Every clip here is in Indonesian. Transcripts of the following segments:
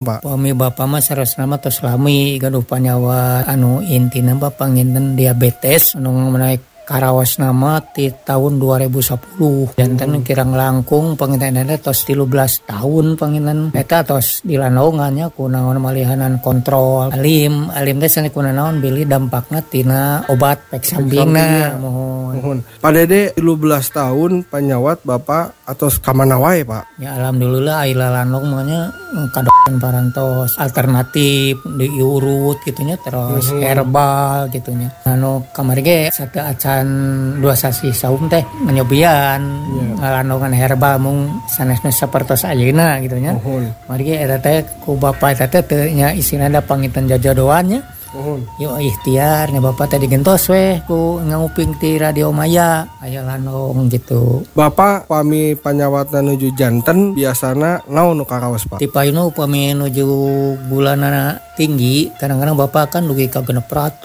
Pak? Pami bapak mah sarosna mah tos lami gaduh panyawat intina bapak nginten diabetes menaik karawas nama ti tahun 2010 jantan kirang langkung pangintenana tos 13 tahun panginan eta tos dilanongannya ku naon malihanan kontrol alim teh sani ku naon bili dampakna tina obat pek sampingna mohon. Pak Dede 13 tahun panyawat bapak atau kamana wae Pak? Ya alhamdulillah aila lanong makanya kadokan parantos alternatif diurut gitunya terus herbal gitunya. Kamari ge sate acan 2 sasi saum teh nyobian ngalanongan herbal mung sanesna sapertos ayeuna gitunya. Mari ge eta teh ku bapa eta teh teu nya isina da panginten jajodoannya. Yo ikhtiar nya bapak tadi gentos weh ku nguping ti radio Maya aya lanong gitu. Bapak pami panyawatna nuju janten biasana naon nu karaos Pak? Ti payuna upami nuju bulanana tinggi kadang-kadang bapak kan dugi ka 600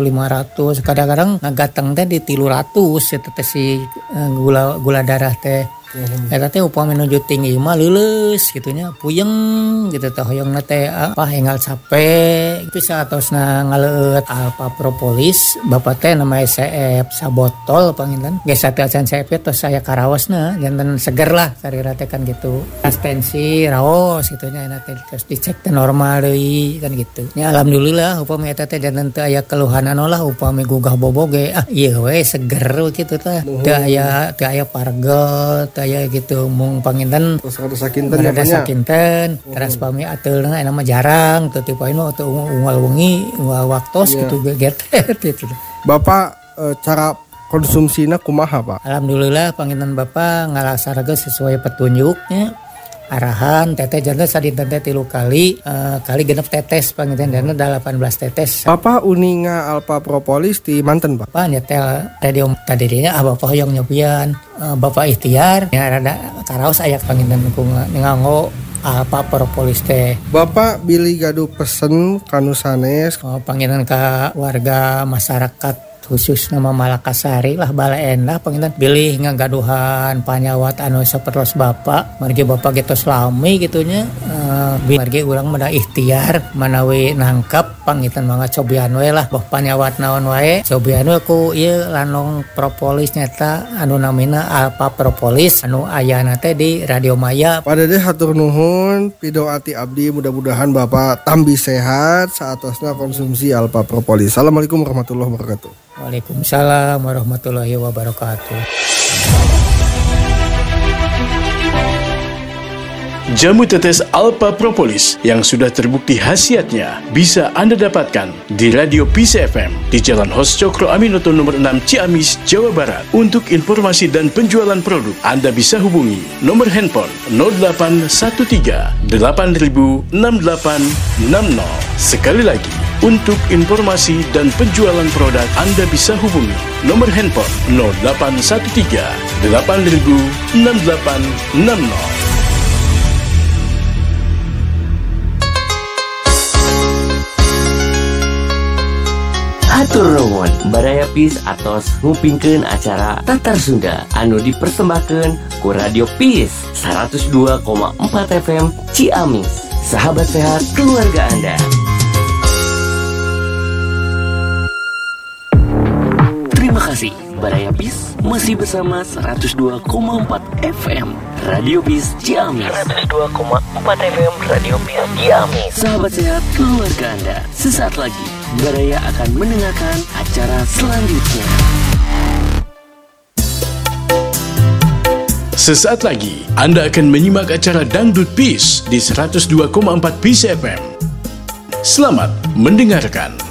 500 kadang-kadang ngagateng teh di 300 eta teh si gula darah teh. Eta teh upami nuju tinggi mah leuleus gitunya puyeng gitu teh hoyongna teh hengal capek bisa atosna ngaleut alpa propolis bapak teh nama SCF sabotol panginten geus sate acan CF tos saya karaosna janten seger lah sarira teh kan gitu tensi raos gitunya enak teh terus dicek teh normal deui kan gitu nya alhamdulillah upami eta teh janten teu aya keluhanan lah upami gugah boboge ieu we seger kitu teh teu aya pargel aya gitu mung panginten terus ada sakinten terus pami ateulna mah jarang teu tipainu teu unggal wengi unggal waktos gitu geget gitu. Bapak cara konsumsina kumaha Pak? Alhamdulillah panginten bapak ngalaksanakeun sesuai petunjuknya arahan teteh jantan sadinten teh 3 kali genep tetes panginten dana 18 tetes. Bapak uninga alpa propolis di manten Pak? Pak nyetel radio tadinya bapak hoyong nyobian bapak ikhtiar ya rada karaos aya panginten ku nganggo alpa propolis teh. Bapak bili gaduh pesen kanu sanes panginten ka warga masyarakat khusus nama Malakasari lah balaen lah panginten bilih ngagaduhan panyawat anu sapertos bapak margi bapak getos lami gitunya margi urang mada ikhtiar manawi nangkap panginten mangga cobian we lah boh panyawat naon wae cobian we ku ieu lanong propolis nyata anu namina alpa propolis anu ayana teh di Radio Maya. Pak Dede hatur nuhun pidoati abdi mudah-mudahan bapak tambi sehat saatosna konsumsi alpa propolis. Assalamualaikum warahmatullahi wabarakatuh. Waalaikumsalam warahmatullahi wabarakatuh. Jamu tetes Alpa Propolis yang sudah terbukti khasiatnya bisa Anda dapatkan di Radio Peace FM di Jalan Hos Cokro Aminoto nomor 6 Ciamis, Jawa Barat. Untuk informasi dan penjualan produk, Anda bisa hubungi nomor handphone 0813 8000 6860. Sekali lagi, untuk informasi dan penjualan produk Anda bisa hubungi nomor handphone 0813 8000 6860. Hatur nuhun Baraya Peace atos ngupingkeun acara Tatar Sunda anu dipersembahkeun ku Radio Peace 102,4 FM Ciamis. Sahabat sehat keluarga Anda. Terima kasih Baraya Peace masih bersama 102,4 FM Radio Peace Ciamis. 102,4 FM Radio Peace Ciamis. Sahabat sehat keluarga Anda. Sesaat lagi Baraya akan mendengarkan acara selanjutnya. Sesaat lagi Anda akan menyimak acara Dangdut Peace di 102,4 Peace FM. Selamat mendengarkan.